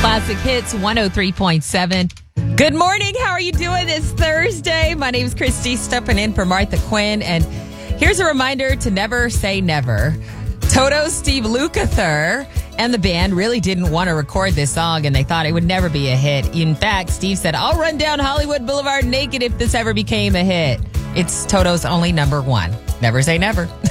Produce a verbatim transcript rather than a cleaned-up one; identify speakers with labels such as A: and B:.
A: Classic Hits one oh three point seven. Good morning. How are you doing this Thursday? My name is Christy, stepping in for Martha Quinn. And here's a reminder to never say never. Toto, Steve Lukather, and the band really didn't want to record this song, and they thought it would never be a hit. In fact, Steve said, I'll run down Hollywood Boulevard naked if this ever became a hit. It's Toto's only number one. Never say never.